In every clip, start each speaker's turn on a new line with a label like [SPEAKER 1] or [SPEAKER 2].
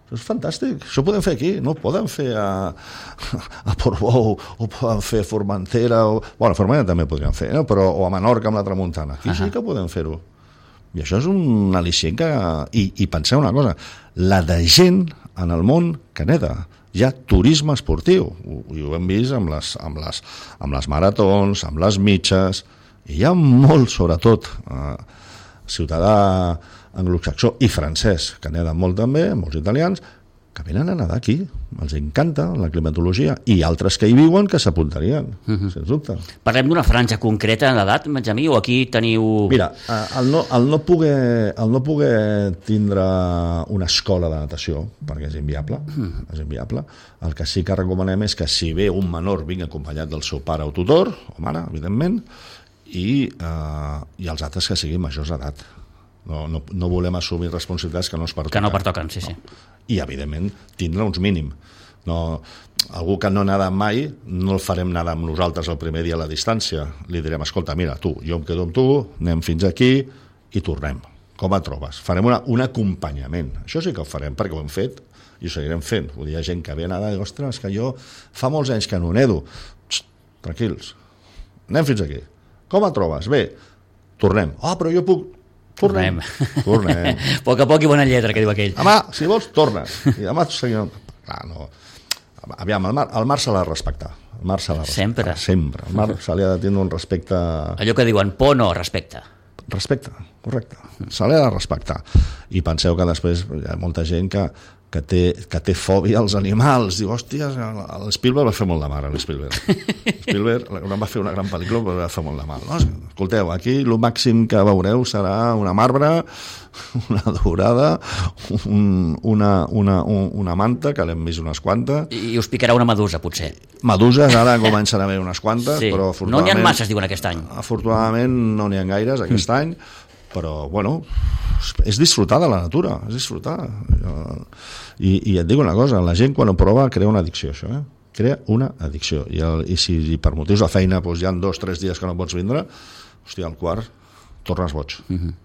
[SPEAKER 1] és fantàstic, això ho podem fer aquí, no ho poden fer a Portbou, o poden fer a Formentera, bueno, a Formentera també podríem fer, no? Però, o a Menorca amb la tramuntana, aquí sí que podem fer-ho. I això és un al·licient que... I penseu una cosa, la de gent en el món que neda, hi ha turisme esportiu, i ho hem vist amb les maratons, amb les mitges, i hi ha molt, sobretot, ciutadà anglosaxó i francès, que neden molt també, molts italians, que venen a nedar aquí, els encanta la climatologia, i altres que hi viuen que s'apuntarien, sens dubte.
[SPEAKER 2] Parlem d'una franja concreta d'edat, Benjamí, o aquí teniu...
[SPEAKER 1] Mira, el no poder tindre una escola de natació, perquè és inviable, el que sí que recomanem és que si ve un menor vingui acompanyat del seu pare o tutor, o mare, evidentment, i els altres que siguin majors d'edat. No volem assumir responsabilitats que no es pertoquen.
[SPEAKER 2] Que no pertoquen, sí.
[SPEAKER 1] I, evidentment, tindre uns mínims. Algú que no nada mai, no el farem nedar amb nosaltres el primer dia a la distància. Li direm, escolta, mira, tu, jo em quedo amb tu, anem fins aquí i tornem. Com et trobes? Farem un acompanyament. Això sí que ho farem, perquè ho hem fet i ho seguirem fent. Hi ha gent que ve a nedar i diu, ostres, que jo fa molts anys que no nedo. Tranquils, anem fins aquí. Com et trobes? Bé, tornem. Però jo puc... Tornem.
[SPEAKER 2] A poc a poc i bona lletra, que diu aquell.
[SPEAKER 1] Demà, si vols, tornes. I demà seguim... no. Aviam, el mar se l'ha de respectar.
[SPEAKER 2] Sempre.
[SPEAKER 1] Sempre. El mar se li ha de tindre un respecte...
[SPEAKER 2] Allò que diuen, por no, respecte.
[SPEAKER 1] Respecte, correcte. Se l'ha de respectar. I penseu que després hi ha molta gent que té fòbia als animals. Diu, hòstia, l'Spielberg va fer molt de mal, Spielberg va fer una gran pel·lícula, però va fer molt de mal. No, escolteu, aquí el màxim que veureu serà una marbre, una dorada, una manta, que l'hem vist unes quantes.
[SPEAKER 2] I us picarà una medusa, potser.
[SPEAKER 1] Meduses, ara comencen a haver unes quantes,
[SPEAKER 2] sí.
[SPEAKER 1] Però
[SPEAKER 2] no n'hi ha masses, diuen, aquest any.
[SPEAKER 1] Afortunadament no n'hi ha gaires aquest any, però, bueno, és disfrutar de la natura, és disfrutar. I et dic una cosa, la gent quan ho prova crea una addicció, això, crea una addicció. I si per motius de feina doncs, hi ha 2 o 3 dies que no pots vindre, hòstia, al quart tornes boig.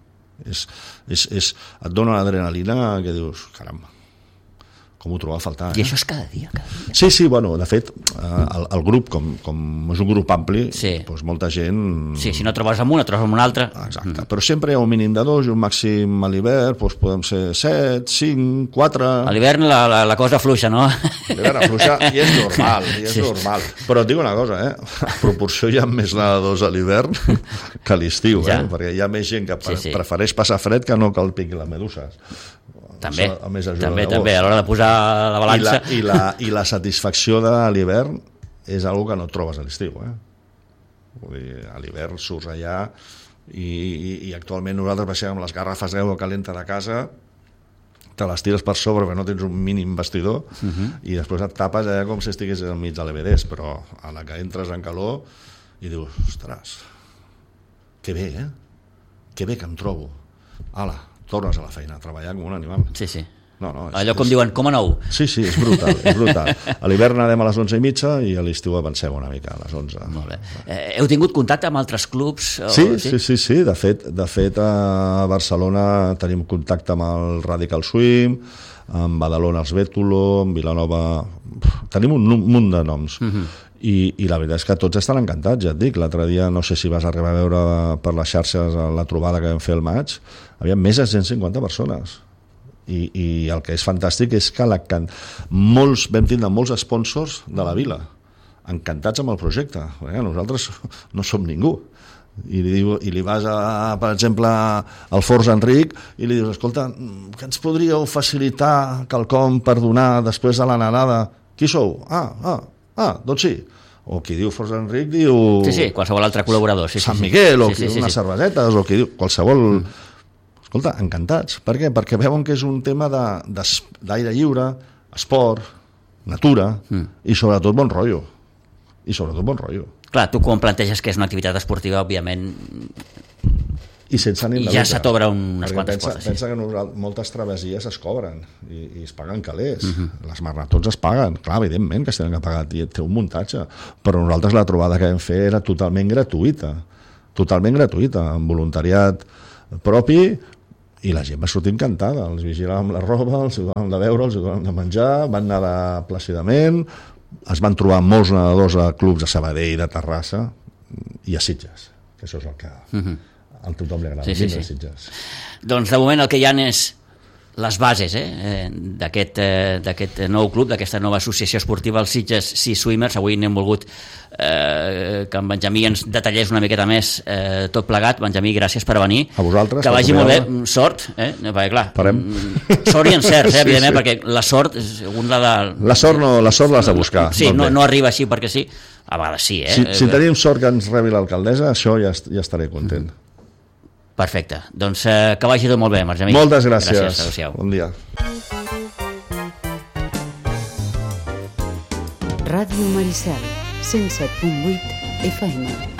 [SPEAKER 1] Et dona l'adrenalina que dius, caram, com ho trobava a faltar.
[SPEAKER 2] I això és cada dia.
[SPEAKER 1] Sí, bueno, de fet, el grup, com és un grup ampli, doncs molta gent...
[SPEAKER 2] Sí, si no trobes amb una, trobes amb una altra.
[SPEAKER 1] Exacte, però sempre hi ha un mínim de 2 i un màxim a l'hivern, doncs podem ser 7, 5, 4...
[SPEAKER 2] A l'hivern la cosa fluixa, no?
[SPEAKER 1] L'hivern afluixa i és normal, normal. Però et dic una cosa, a proporció hi ha més nedadors a l'hivern que a l'estiu, perquè hi ha més gent que prefereix passar fred que no que el piqui les meduses.
[SPEAKER 2] També, a l'hora de posar la balança.
[SPEAKER 1] I la satisfacció de l'hivern és una que no et trobes a l'estiu. Vull dir, a l'hivern surts allà i actualment nosaltres baixem amb les garrafes d'aigua calenta de casa, te les tires per sobre perquè no tens un mínim vestidor i després et tapes allà com si estigués al mig de l'Everest, però a la que entres en calor i dius, ostres, que bé, que bé que em trobo. Ala, tornes a la feina, a treballar com un animal.
[SPEAKER 2] Sí. Allò com diuen, com a nou.
[SPEAKER 1] Sí, és brutal. A l'hivern anem a les 11:30 i a l'estiu avancem una mica a les 11.
[SPEAKER 2] Molt bé. Heu tingut contacte amb altres clubs?
[SPEAKER 1] Sí. De fet, a Barcelona tenim contacte amb el Radical Swim, amb Badalona els Bétulo, amb Vilanova... Tenim un munt de noms. I la veritat és que tots estan encantats, ja et dic. L'altre dia, no sé si vas arribar a veure per les xarxes la trobada que vam fer al maig, hi havia més de 150 persones. I el que és fantàstic és que vam tindre molts sponsors de la vila, encantats amb el projecte. Nosaltres no som ningú. I li vas, per exemple, al Forts Enric i li dius, escolta, que ens podríeu facilitar quelcom per donar després de la nedada? Qui sou? Doncs sí. O qui diu Forts Enric diu...
[SPEAKER 2] Sí, qualsevol altre col·laborador.
[SPEAKER 1] Sant Miguel, o unes cervesetes, o qui diu qualsevol... Escolta, encantats. Per què? Perquè veuen que és un tema d'aire lliure, esport, natura, i sobretot bon rotllo.
[SPEAKER 2] Clar, tu quan planteges que és una activitat esportiva, òbviament...
[SPEAKER 1] I sense ànim de lucre.
[SPEAKER 2] Ja se t'obren unes quantes portes.
[SPEAKER 1] Pensa que moltes travessies es cobren i es paguen calés. Les maratons es paguen. Clar, evidentment que es tenen que pagar, té un muntatge. Però nosaltres la trobada que vam fer era totalment gratuïta, amb voluntariat propi I la gent va sortir encantada, els vigilàvem la roba, els donàvem de beure, els donàvem de menjar, van nedar plàcidament, es van trobar molts nedadors a clubs de Sabadell, de Terrassa i a Sitges, que això és el que a tothom li agrada,
[SPEAKER 2] sí.
[SPEAKER 1] Sitges.
[SPEAKER 2] Doncs de moment el que hi ha és les bases d'aquest nou club, d'aquesta nova associació esportiva, els Sitges Sea Swimmers. Avui n'hem volgut que en Benjamí ens detallés una miqueta més tot plegat. Benjamí, gràcies per venir.
[SPEAKER 1] A vosaltres.
[SPEAKER 2] Que vagi molt bé. Sort, perquè clar, sort i encert, evidentment, perquè la sort
[SPEAKER 1] la sort l'has de buscar.
[SPEAKER 2] Sí, no arriba així perquè sí, a vegades sí.
[SPEAKER 1] Si tenim sort que ens rebi l'alcaldessa, això ja estaré content.
[SPEAKER 2] Perfecte, doncs que vagi tot molt bé, Benjamí.
[SPEAKER 1] Moltes gràcies. Bon dia.
[SPEAKER 3] Ràdio Maricel, 107.8 FM.